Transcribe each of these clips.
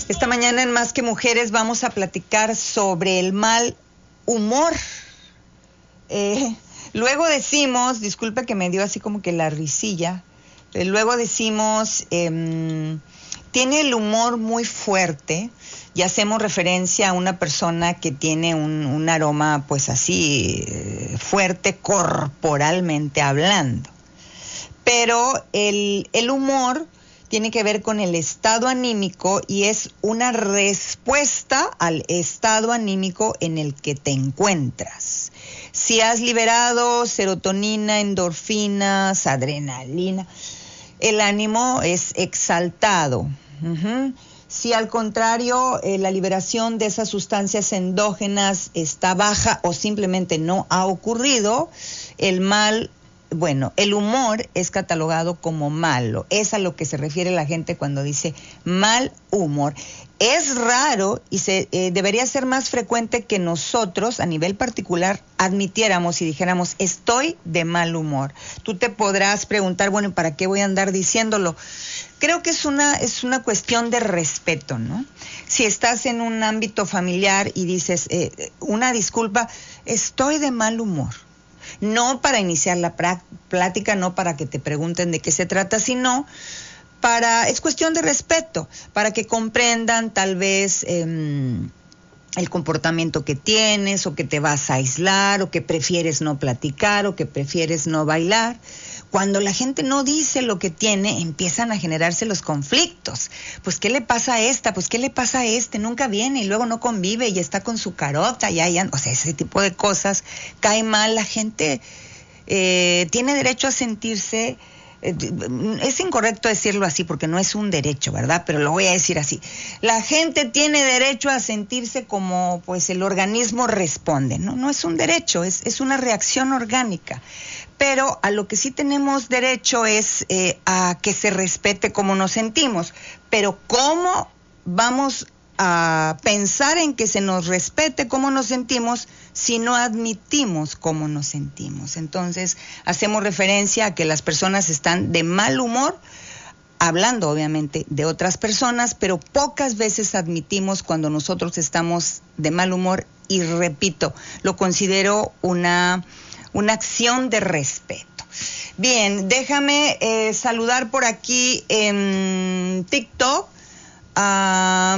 Esta mañana en Más que Mujeres vamos a platicar sobre el mal humor. Luego decimos, disculpe que me dio así como que la risilla, luego decimos, tiene el humor muy fuerte y hacemos referencia a una persona que tiene un aroma pues así fuerte corporalmente hablando. Pero el humor tiene que ver con el estado anímico y es una respuesta al estado anímico en el que te encuentras. Si has liberado serotonina, endorfinas, adrenalina, el ánimo es exaltado. Si al contrario, la liberación de esas sustancias endógenas está baja o simplemente no ha ocurrido, el humor es catalogado como malo. Es a lo que se refiere la gente cuando dice mal humor. Es raro y debería ser más frecuente que nosotros, a nivel particular, admitiéramos y dijéramos, estoy de mal humor. Tú te podrás preguntar, bueno, ¿para qué voy a andar diciéndolo? Creo que es una cuestión de respeto, ¿no? Si estás en un ámbito familiar y dices, una disculpa, estoy de mal humor. No para iniciar la plática, no para que te pregunten de qué se trata, sino es cuestión de respeto, para que comprendan tal vez el comportamiento que tienes, o que te vas a aislar, o que prefieres no platicar, o que prefieres no bailar. Cuando la gente no dice lo que tiene, empiezan a generarse los conflictos. Pues, ¿qué le pasa a esta? Pues, ¿qué le pasa a este? Nunca viene y luego no convive y está con su carota. O sea, ese tipo de cosas cae mal. La gente tiene derecho a sentirse... es incorrecto decirlo así porque no es un derecho, ¿verdad? Pero lo voy a decir así. La gente tiene derecho a sentirse como pues el organismo responde, ¿no? No es un derecho, es una reacción orgánica. Pero a lo que sí tenemos derecho es a que se respete cómo nos sentimos. Pero ¿cómo vamos a pensar en que se nos respete cómo nos sentimos si no admitimos cómo nos sentimos? Entonces, hacemos referencia a que las personas están de mal humor, hablando obviamente de otras personas, pero pocas veces admitimos cuando nosotros estamos de mal humor y repito, lo considero una acción de respeto. Bien, déjame saludar por aquí en TikTok a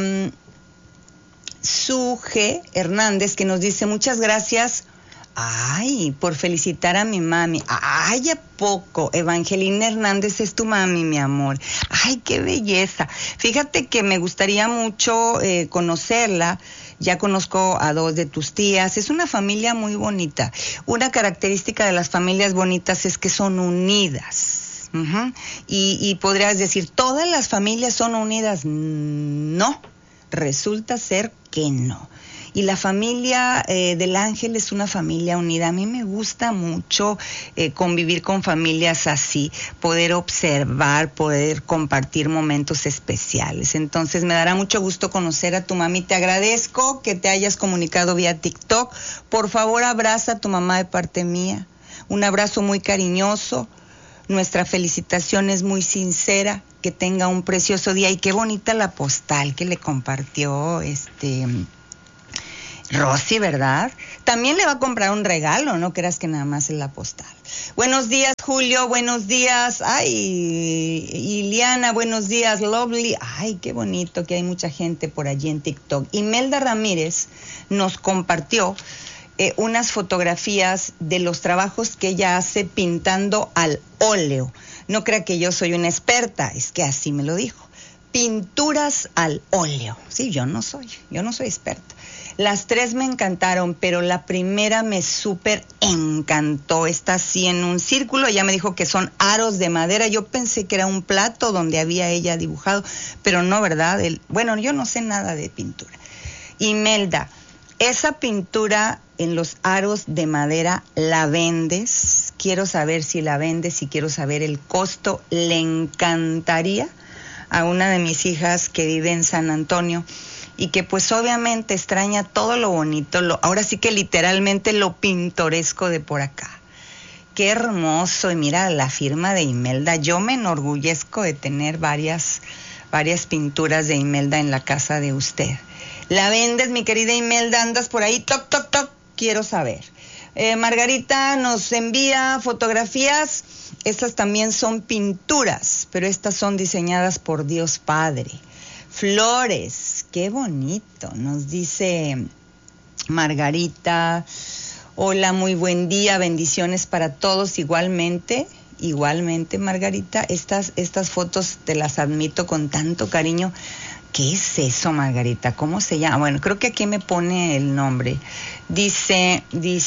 Suge Hernández, que nos dice muchas gracias por felicitar a mi mami. ¿A poco? Evangelina Hernández es tu mami, mi amor. Ay, qué belleza. Fíjate que me gustaría mucho conocerla. Ya conozco a 2 de tus tías. Es una familia muy bonita. Una característica de las familias bonitas es que son unidas. Y podrías decir, ¿todas las familias son unidas? No, resulta ser que no. Y la familia del Ángel es una familia unida. A mí me gusta mucho convivir con familias así, poder observar, poder compartir momentos especiales. Entonces me dará mucho gusto conocer a tu mami. Te agradezco que te hayas comunicado vía TikTok. Por favor, abraza a tu mamá de parte mía. Un abrazo muy cariñoso. Nuestra felicitación es muy sincera. Que tenga un precioso día. Y qué bonita la postal que le compartió Rosy, ¿verdad? También le va a comprar un regalo, no creas que nada más es la postal. Buenos días, Julio, buenos días. Iliana, buenos días, Lovely. Ay, qué bonito que hay mucha gente por allí en TikTok. Imelda Ramírez nos compartió unas fotografías de los trabajos que ella hace pintando al óleo. No crea que yo soy una experta, es que así me lo dijo. Pinturas al óleo. Sí, yo no soy experta. Las 3 me encantaron, pero la primera me súper encantó. Está así en un círculo, ella me dijo que son aros de madera. Yo pensé que era un plato donde había ella dibujado, pero no, ¿verdad? Yo no sé nada de pintura. Imelda, esa pintura en los aros de madera, ¿la vendes? Quiero saber si la vendes y quiero saber el costo. Le encantaría a una de mis hijas que vive en San Antonio y que pues obviamente extraña todo lo bonito, ahora sí que literalmente lo pintoresco de por acá. Qué hermoso, y mira la firma de Imelda. Yo me enorgullezco de tener varias varias pinturas de Imelda en la casa de usted. ¿La vendes, mi querida Imelda? ¿Andas por ahí? Toc, toc, toc. Quiero saber. Margarita nos envía fotografías. Estas también son pinturas, pero estas son diseñadas por Dios Padre. Flores, qué bonito. Nos dice Margarita: hola, muy buen día, bendiciones para todos. Igualmente, Margarita, estas fotos te las admito con tanto cariño. ¿Qué es eso, Margarita? ¿Cómo se llama? Bueno, creo que aquí me pone el nombre. Dice,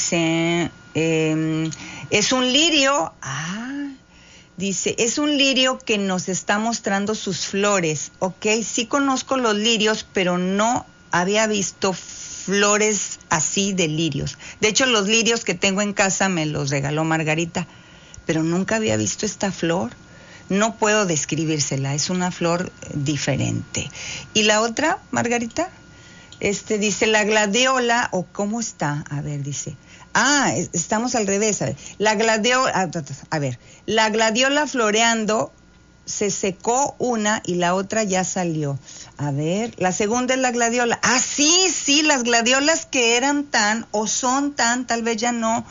es un lirio. Dice, es un lirio que nos está mostrando sus flores. Ok, sí conozco los lirios, pero no había visto flores así de lirios. De hecho, los lirios que tengo en casa me los regaló Margarita, pero nunca había visto esta flor. No puedo describírsela, es una flor diferente. ¿Y la otra, Margarita? Dice la gladiola, o ¿cómo está? A ver, dice. Estamos al revés. La gladiola floreando, se secó una y la otra ya salió. A ver, la segunda es la gladiola. Sí, las gladiolas que eran tal vez ya no,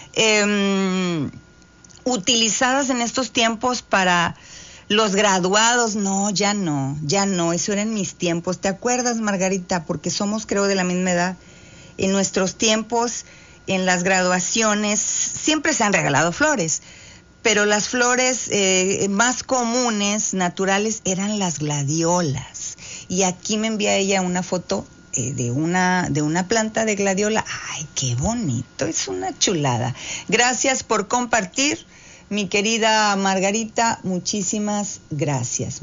utilizadas en estos tiempos para los graduados. No, ya no, eso era en mis tiempos. ¿Te acuerdas, Margarita? Porque somos, creo, de la misma edad. En nuestros tiempos, en las graduaciones, siempre se han regalado flores, pero las flores más comunes, naturales, eran las gladiolas. Y aquí me envía ella una foto de una planta de gladiola. ¡Ay, qué bonito! Es una chulada. Gracias por compartir, mi querida Margarita. Muchísimas gracias.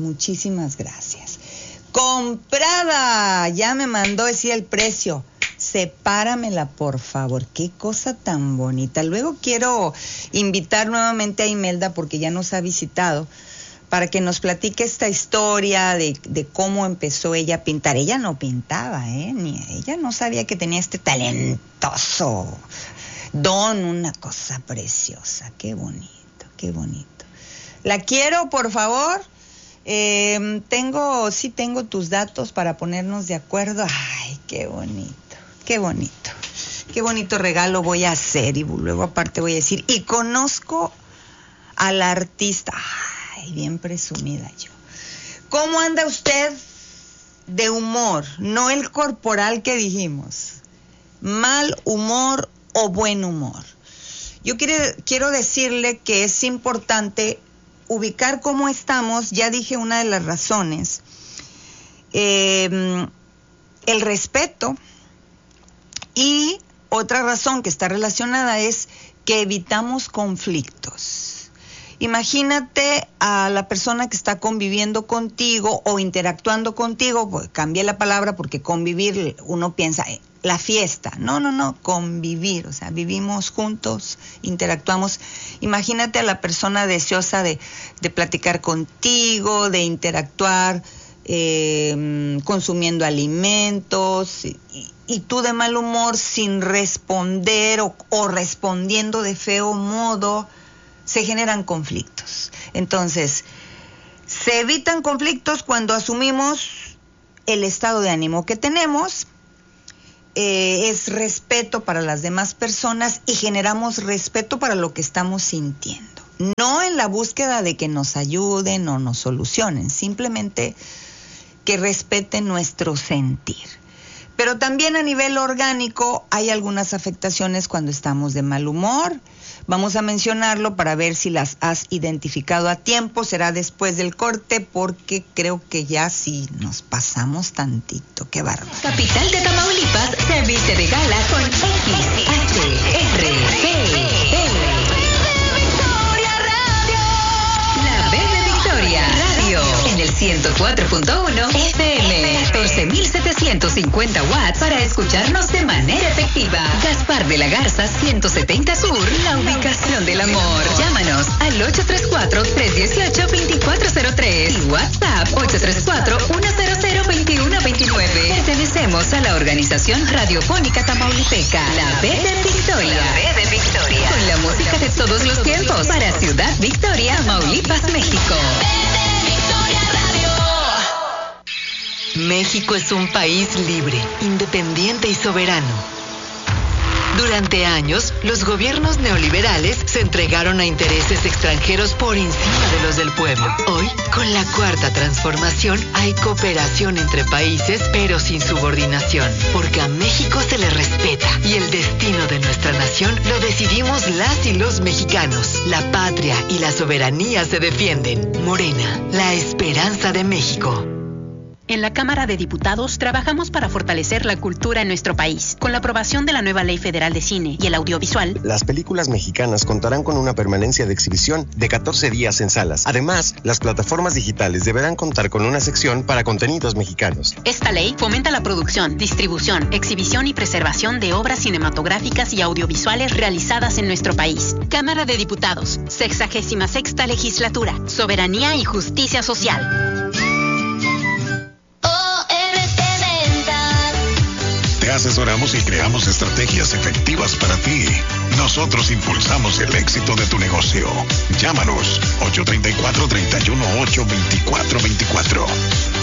Comprada. Ya me mandó decir el precio. Sepáramela, por favor. Qué cosa tan bonita. Luego quiero invitar nuevamente a Imelda, porque ya nos ha visitado, para que nos platique esta historia de cómo empezó ella a pintar. Ella no pintaba, ella no sabía que tenía este talentoso don, una cosa preciosa. Qué bonito. La quiero, por favor. Tengo tus datos para ponernos de acuerdo. Ay, qué bonito. Qué bonito regalo voy a hacer. Y luego aparte voy a decir, y conozco al artista. Ay, bien presumida yo. ¿Cómo anda usted de humor? No el corporal que dijimos. Mal humor o buen humor. Yo quiero decirle que es importante ubicar cómo estamos. Ya dije una de las razones. El respeto. Y otra razón que está relacionada es que evitamos conflictos. Imagínate a la persona que está conviviendo contigo o interactuando contigo. Pues cambié la palabra porque convivir, uno piensa, la fiesta. No, convivir. O sea, vivimos juntos, interactuamos. Imagínate a la persona deseosa de platicar contigo, de interactuar, consumiendo alimentos, y tú de mal humor sin responder o respondiendo de feo modo. Se generan conflictos. Entonces, se evitan conflictos cuando asumimos el estado de ánimo que tenemos, es respeto para las demás personas y generamos respeto para lo que estamos sintiendo. No en la búsqueda de que nos ayuden o nos solucionen, simplemente que respeten nuestro sentir. Pero también a nivel orgánico hay algunas afectaciones cuando estamos de mal humor. Vamos a mencionarlo para ver si las has identificado a tiempo. Será después del corte, porque creo que ya sí nos pasamos tantito. ¡Qué bárbaro! Capital de Tamaulipas se viste de gala con XHRGL. La B de Victoria Radio en el 104.1 FM, 14,750 watts para escucharnos de manera efectiva. Gaspar de la Garza 170 Sur, la ubicación del amor. Llámanos al 834-318-2403 y WhatsApp 834-100-2129. Pertenecemos a la organización radiofónica tamaulipeca, la B de Victoria. La B de Victoria. Con la música de todos los tiempos para Ciudad Victoria, Tamaulipas, México. México es un país libre, independiente y soberano. Durante años, los gobiernos neoliberales se entregaron a intereses extranjeros por encima de los del pueblo. Hoy, con la Cuarta Transformación, hay cooperación entre países, pero sin subordinación, porque a México se le respeta y el destino de nuestra nación lo decidimos las y los mexicanos. La patria y la soberanía se defienden. Morena, la esperanza de México. En la Cámara de Diputados trabajamos para fortalecer la cultura en nuestro país. Con la aprobación de la nueva Ley Federal de Cine y el Audiovisual, las películas mexicanas contarán con una permanencia de exhibición de 14 días en salas. Además, las plataformas digitales deberán contar con una sección para contenidos mexicanos. Esta ley fomenta la producción, distribución, exhibición y preservación de obras cinematográficas y audiovisuales realizadas en nuestro país. Cámara de Diputados, 66ª Legislatura, Soberanía y Justicia Social. Te asesoramos y creamos estrategias efectivas para ti. Nosotros impulsamos el éxito de tu negocio. Llámanos 834-318-2424.